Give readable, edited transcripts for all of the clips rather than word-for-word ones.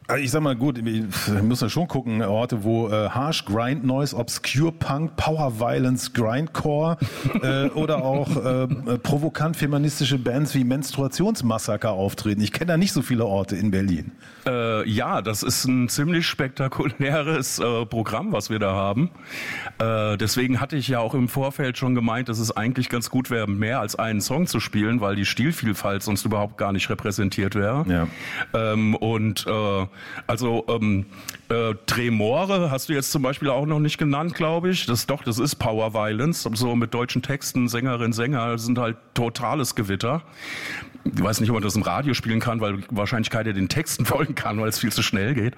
Also ich sag mal, gut, wir müssen schon gucken, Orte, wo Harsh, Grind Noise, Obscure Punk, Power Violence, Grindcore oder auch provokant feministische Bands wie Menstruationsmassaker auftreten. Ich kenne da nicht so viele Orte in Berlin. Ja, das ist ein ziemlich spektakuläres Programm, was wir da haben. Deswegen hatte ich ja auch im Vorfeld schon gemeint, dass es eigentlich ganz gut wäre, mehr als einen Song zu spielen, weil die Stilvielfalt sonst überhaupt gar nicht repräsentiert wäre. Ja. Tremore hast du jetzt zum Beispiel auch noch nicht genannt, glaube ich. Das ist Power Violence, so mit deutschen Texten, Sängerinnen, Sänger, das sind halt totales Gewitter. Ich weiß nicht, ob man das im Radio spielen kann, weil wahrscheinlich keiner den Texten folgen kann, weil es viel zu schnell geht.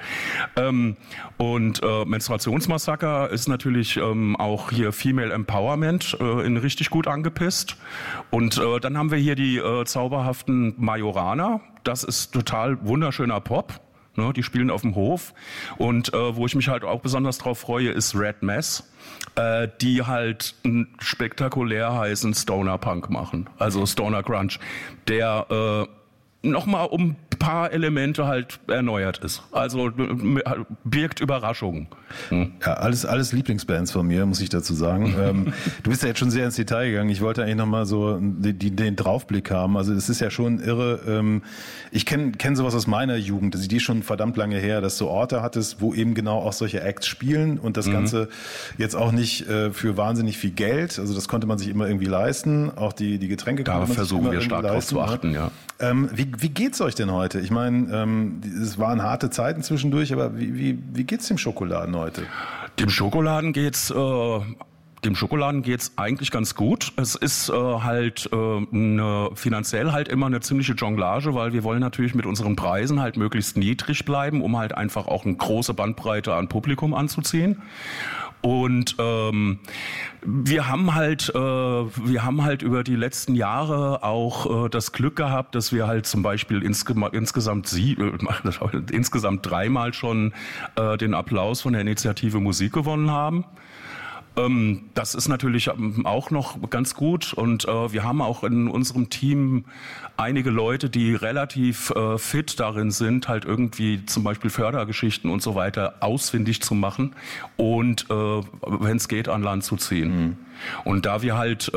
Menstruationsmassaker ist natürlich auch hier Female Empowerment in richtig gut angepisst. Und dann haben wir hier die zauberhaften Majorana. Das ist total wunderschöner Pop. Ne, die spielen auf dem Hof. Und wo ich mich halt auch besonders drauf freue, ist Red Mess, die halt einen spektakulär heißen Stoner Punk machen. Also Stoner Grunge, der nochmal um ein paar Elemente halt erneuert ist. Also birgt Überraschungen. Ja, alles Lieblingsbands von mir, muss ich dazu sagen. Du bist ja jetzt schon sehr ins Detail gegangen. Ich wollte eigentlich nochmal so den Draufblick haben. Also es ist ja schon irre. Ich kenn sowas aus meiner Jugend. Also die ist schon verdammt lange her, dass du Orte hattest, wo eben genau auch solche Acts spielen und das Ganze jetzt auch nicht für wahnsinnig viel Geld. Also das konnte man sich immer irgendwie leisten. Auch die Getränke konnte man sich versuchen wir stark darauf zu achten, ja. Wie geht's euch denn heute? Ich meine, es waren harte Zeiten zwischendurch, aber wie geht's dem Schokoladen heute? Dem Schokoladen geht's eigentlich ganz gut. Es ist finanziell halt immer eine ziemliche Jonglage, weil wir wollen natürlich mit unseren Preisen halt möglichst niedrig bleiben, um halt einfach auch eine große Bandbreite an Publikum anzuziehen. Und wir haben halt über die letzten Jahre auch das Glück gehabt, dass wir halt zum Beispiel insgesamt dreimal schon den Applaus von der Initiative Musik gewonnen haben. Das ist natürlich auch noch ganz gut und wir haben auch in unserem Team einige Leute, die relativ fit darin sind, halt irgendwie zum Beispiel Fördergeschichten und so weiter ausfindig zu machen und wenn es geht, an Land zu ziehen. Und wir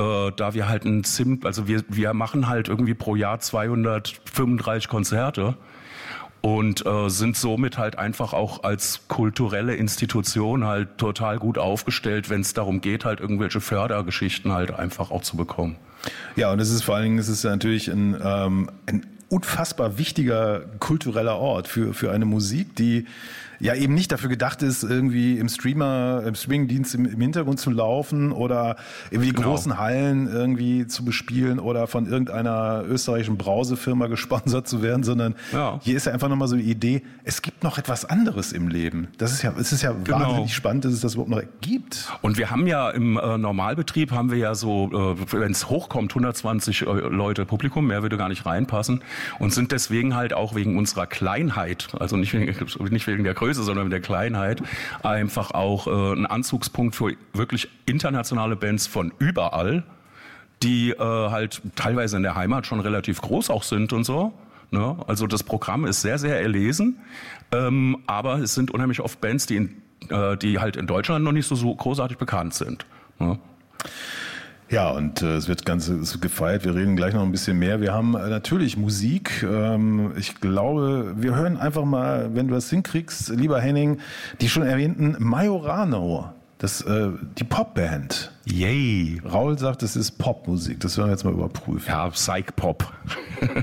machen halt irgendwie pro Jahr 235 Konzerte. Und sind somit halt einfach auch als kulturelle Institution halt total gut aufgestellt, wenn es darum geht, halt irgendwelche Fördergeschichten halt einfach auch zu bekommen. Ja, und vor allen Dingen ist es natürlich ein unfassbar wichtiger kultureller Ort für eine Musik, die ja eben nicht dafür gedacht ist, irgendwie im Streamingdienst im Hintergrund zu laufen oder irgendwie die großen Hallen irgendwie zu bespielen oder von irgendeiner österreichischen Brausefirma gesponsert zu werden, sondern hier ist ja einfach nochmal so die Idee, es gibt noch etwas anderes im Leben. Es ist ja wahnsinnig spannend, dass es das überhaupt noch gibt. Und wir haben ja im Normalbetrieb haben wir ja so, wenn es hochkommt, 120 Leute Publikum, mehr würde gar nicht reinpassen und sind deswegen halt auch wegen unserer Kleinheit, also nicht wegen der Größe, sondern mit der Kleinheit, einfach auch ein Anzugspunkt für wirklich internationale Bands von überall, die halt teilweise in der Heimat schon relativ groß auch sind und so. Ne? Also das Programm ist sehr, sehr erlesen, aber es sind unheimlich oft Bands, die halt in Deutschland noch nicht so großartig bekannt sind. Ne? Ja, und es wird gefeiert. Wir reden gleich noch ein bisschen mehr. Wir haben natürlich Musik. Ich glaube, wir hören einfach mal, wenn du das hinkriegst, lieber Henning, die schon erwähnten Majorana. Die Popband. Yay. Raul sagt, das ist Popmusik. Das werden wir jetzt mal überprüfen. Ja, Psych-Pop.